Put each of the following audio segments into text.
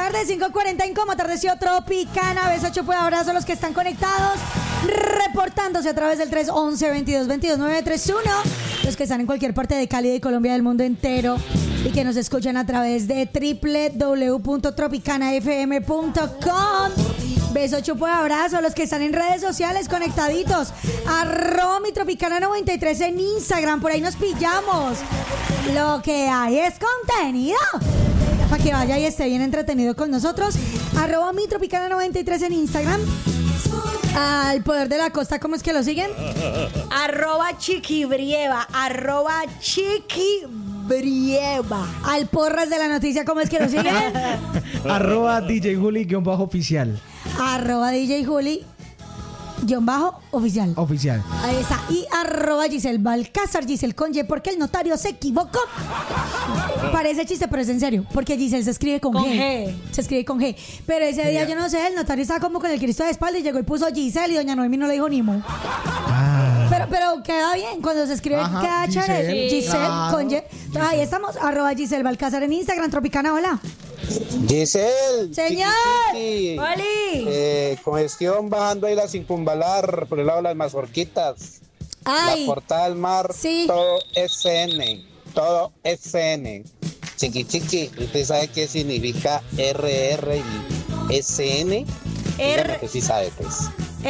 tarde, 5:40 en Como Atardeció Tropicana. Beso, chupo y abrazo a los que están conectados, reportándose a través del 311-2222-931. Los que están en cualquier parte de Cali, de Colombia, del mundo entero, y que nos escuchan a través de www.tropicanafm.com. Beso, chupo y abrazo a los que están en redes sociales conectaditos. @mitropicana93 en Instagram. Por ahí nos pillamos. Lo que hay es contenido para que vaya y esté bien entretenido con nosotros. @mitropicana93 en Instagram. Al Poder de la Costa, ¿cómo es que lo siguen? @chiquibrieva. @chiquibrieva. Al Porras de la Noticia, ¿cómo es que lo siguen? @DJ Juli_oficial. @DJ Juli_oficial. Oficial. Ahí está. Y @Giselle Balcázar, Giselle con Y, porque el notario se equivocó. Parece chiste, pero es en serio, porque Giselle se escribe con G. Se escribe con G. Pero ese día, yo no sé, el notario estaba como con el Cristo de espalda y llegó y puso Giselle y doña Noemi no le dijo ni mu. Pero queda bien, cuando se escribe, queda chévere. Giselle claro. con Y. Entonces, ahí estamos, @Giselle Balcázar en Instagram, Tropicana, hola. Giselle, Señor. chiqui. ¡Oli! Congestión bajando ahí la Circunvalar por el lado de las Mazorquitas. Ay, La Portada del Mar, sí. todo SN, todo SN. Chiqui, ¿usted sabe qué significa RR y SN? Dígame que sí sabe, pues.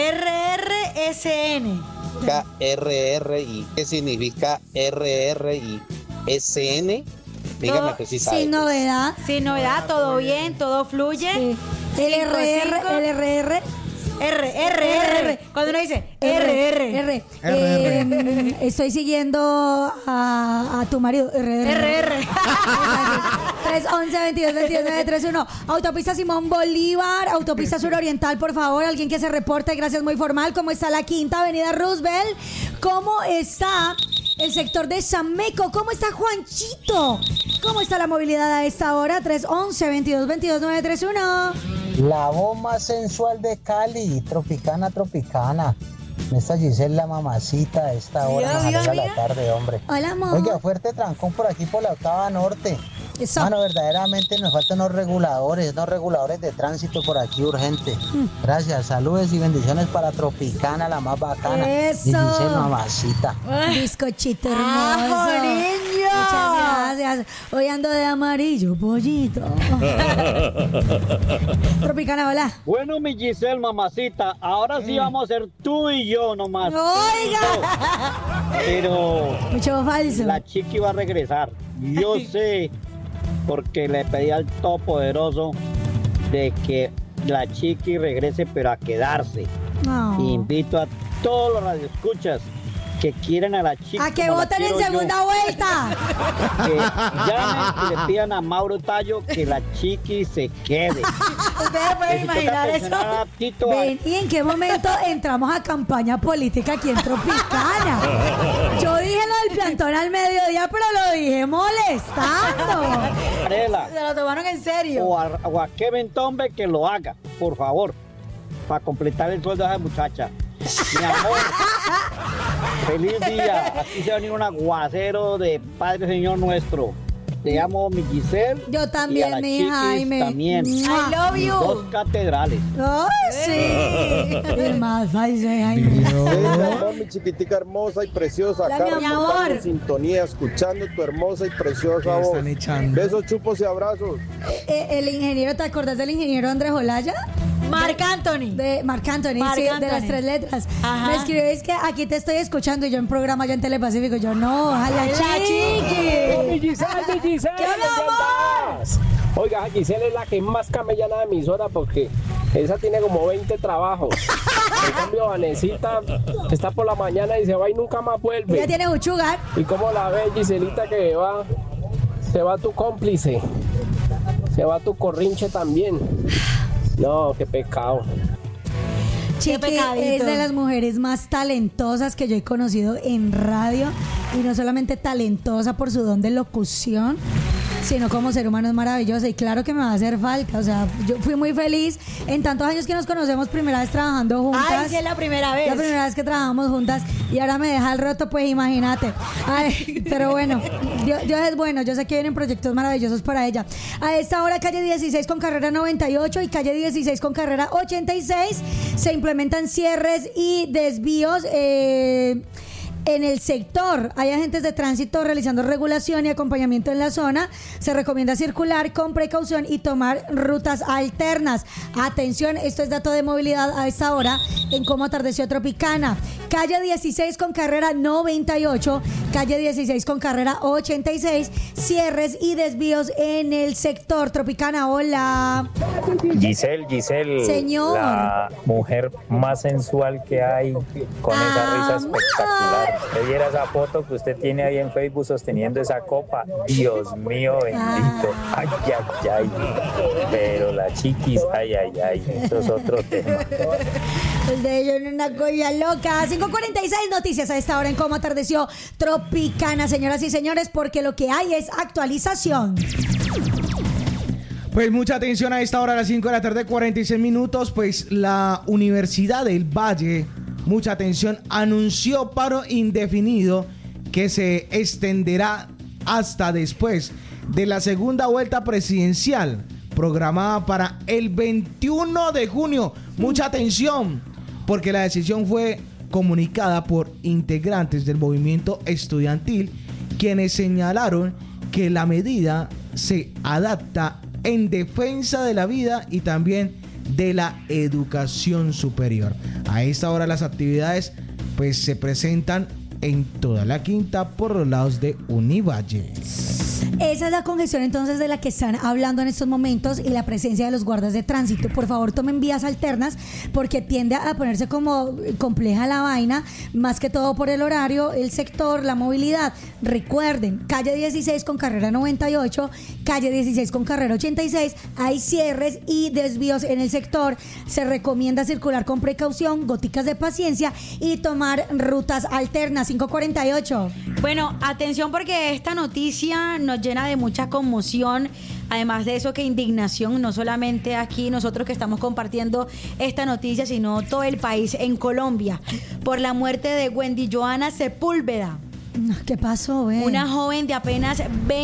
RRSN. RR y ¿qué significa RR y SN? Dígame que sí sabe. sin pues. novedad. Sin novedad, todo bien, todo fluye. LRR. RRR. Cuando uno dice RR. Estoy siguiendo a tu marido. RR. 311-2222-931. Autopista Simón Bolívar, autopista suroriental, por favor, alguien que se reporte, gracias, muy formal. ¿Cómo está la Quinta Avenida Roosevelt? ¿Cómo está el sector de Sameco? ¿Cómo está Juanchito? ¿Cómo está la movilidad a esta hora? 311-2222-931. La voz más sensual de Cali, Tropicana. Esta Giselle, la mamacita a esta hora, Dios, de la tarde, hombre. Hola, amor. Oiga, fuerte trancón por aquí por la Octava Norte. Eso. Mano, verdaderamente nos faltan unos reguladores de tránsito por aquí urgente. Gracias, saludos y bendiciones para Tropicana, la más bacana. Eso. Y Giselle, mamacita. Bizcochito hermoso. niño! Muchas gracias. Hoy ando de amarillo, pollito. Tropicana, hola. Bueno, mi Giselle, mamacita, ahora sí vamos a ser tú y yo nomás. Oiga. Pero Mucho falso. la chiqui va a regresar. Yo sé, porque le pedí al Todopoderoso de que la chiqui regrese, pero a quedarse. No. Invito a todos los radioescuchas que quieren a la chiqui. A que como la voten en quiero yo, segunda vuelta. que llamen y le pidan a Mauro Tallo que la chiqui se quede. Ustedes pueden Que si toca imaginar pensionar eso. a Tito, Ven, ¿y en qué momento entramos a campaña política aquí en Tropicana? Yo dije lo del plantón al mediodía, pero lo dije molestando. Varela, Se lo tomaron en serio. o a Kevin Tombe que lo haga, por favor, para completar el sueldo de esa muchacha. Mi amor, feliz día. Aquí se va a venir un aguacero de Padre Señor nuestro. Te amo, mi Giselle. Yo también, y a la mi chiquis Jaime. también. I love you. 2 catedrales. ¡Oh, sí! El más falso, Jaime. amor, mi chiquitica hermosa y preciosa. Hola, mi amor. estamos en sintonía, escuchando tu hermosa y preciosa voz. Están echando. Besos, chupos y abrazos. El ingeniero, ¿te acordás del ingeniero Andrés Olaya? Marc Anthony. De Marc Anthony, Marc sí, Anthony. de las 3 letras. Ajá. Me escribió, es que aquí te estoy escuchando y yo en programa ya en Telepacífico. Yo, no, ojalá, La chiqui. Mi Giselle, ¿Qué onda, ¿me llamas? Oiga, Giselle es la que más camella en la emisora porque esa tiene como 20 trabajos. En cambio, Vanesita está por la mañana y se va y nunca más vuelve. Ella tiene un sugar. ¿Y cómo la ves, Giselita, que va? Se va tu cómplice. Se va tu corrinche también. No, qué pecado. Chiqui pecadito. es de las mujeres más talentosas que yo he conocido en radio. Y no solamente talentosa por su don de locución, sino como ser humano es maravillosa y claro que me va a hacer falta. O sea, yo fui muy feliz en tantos años que nos conocemos, primera vez trabajando juntas. Ay, sí, es la primera vez. La primera vez que trabajamos juntas y ahora me deja el roto, pues imagínate. Ay, pero bueno, Dios es bueno, yo sé que vienen proyectos maravillosos para ella. A esta hora, calle 16 con carrera 98 y calle 16 con carrera 86 se implementan cierres y desvíos en el sector. Hay agentes de tránsito realizando regulación y acompañamiento en la zona. Se recomienda circular con precaución y tomar rutas alternas. Atención, esto es dato de movilidad a esta hora en cómo atardeció Tropicana. Calle 16 con carrera 98, calle 16 con carrera 86, cierres y desvíos en el sector. Tropicana, hola. Giselle, señor, la mujer más sensual que hay, con esa risa espectacular. Usted viera esa foto que usted tiene ahí en Facebook sosteniendo esa copa. Dios mío bendito. Ay. Pero la chiquis, ay. Eso es otro tema. El de ellos en una cosa loca. 5:46 noticias a esta hora en cómo atardeció Tropicana, señoras y señores, porque lo que hay es actualización. Pues mucha atención a esta hora, a las 5 de la tarde, 46 minutos, pues la Universidad del Valle, mucha atención, anunció paro indefinido que se extenderá hasta después de la segunda vuelta presidencial programada para el 21 de junio. Mucha atención, porque la decisión fue comunicada por integrantes del movimiento estudiantil, quienes señalaron que la medida se adapta en defensa de la vida y también de la educación superior. A esta hora las actividades pues se presentan en toda la quinta por los lados de Univalle. Esa es la congestión entonces de la que están hablando en estos momentos y la presencia de los guardas de tránsito. Por favor, tomen vías alternas porque tiende a ponerse como compleja la vaina, más que todo por el horario, el sector, la movilidad. Recuerden, calle 16 con carrera 98, calle 16 con carrera 86, hay cierres y desvíos en el sector. Se recomienda circular con precaución, góticas de paciencia y tomar rutas alternas. 5:48. Bueno, atención porque esta noticia nos llena de mucha conmoción. Además de eso, que indignación, no solamente aquí nosotros que estamos compartiendo esta noticia, sino todo el país en Colombia, por la muerte de Wendy Johanna Sepúlveda. ¿Qué pasó, Una joven de apenas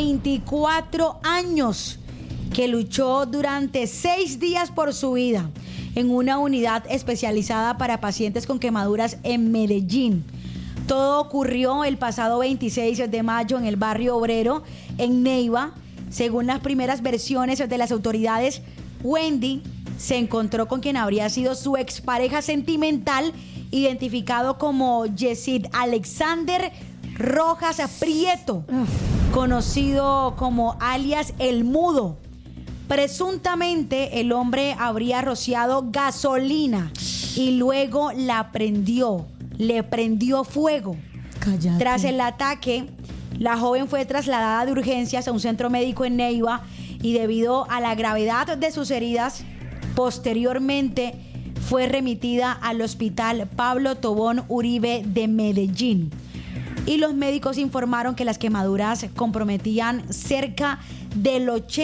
24 años que luchó durante 6 días por su vida en una unidad especializada para pacientes con quemaduras en Medellín. Todo ocurrió el pasado 26 de mayo en el barrio Obrero, en Neiva. Según las primeras versiones de las autoridades, Wendy se encontró con quien habría sido su expareja sentimental, identificado como Yesid Alexander Rojas Prieto, conocido como alias El Mudo. Presuntamente el hombre habría rociado gasolina y luego le prendió fuego. Cállate. Tras el ataque, la joven fue trasladada de urgencias a un centro médico en Neiva y debido a la gravedad de sus heridas, posteriormente fue remitida al hospital Pablo Tobón Uribe de Medellín. Y los médicos informaron que las quemaduras comprometían cerca del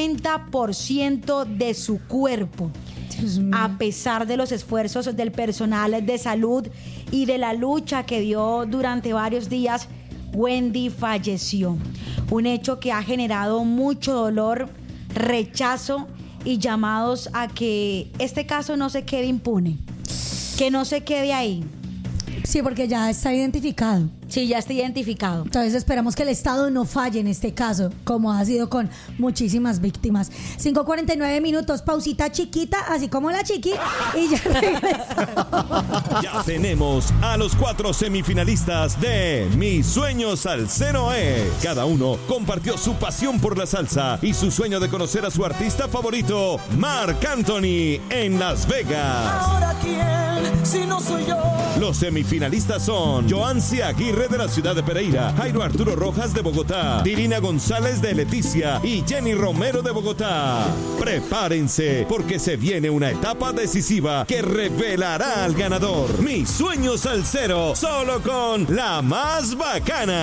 80% de su cuerpo. A pesar de los esfuerzos del personal de salud y de la lucha que dio durante varios días, Wendy falleció. Un hecho que ha generado mucho dolor, rechazo y llamados a que este caso no se quede impune, que no se quede ahí. Sí, porque ya está identificado. Sí, ya está identificado. Entonces esperamos que el Estado no falle en este caso, como ha sido con muchísimas víctimas. 5:49 minutos, pausita chiquita, así como la chiqui, y ya regresamos. Ya tenemos a los 4 semifinalistas de Mi Sueño Salsero es. Cada uno compartió su pasión por la salsa y su sueño de conocer a su artista favorito, Marc Anthony, en Las Vegas. ¿Ahora quién, si no soy yo? Los semifinalistas son Joancy Aguirre de la ciudad de Pereira, Jairo Arturo Rojas de Bogotá, Dirina González de Leticia y Jenny Romero de Bogotá. Prepárense porque se viene una etapa decisiva que revelará al ganador. Mi Sueño Salsero, solo con la más bacana.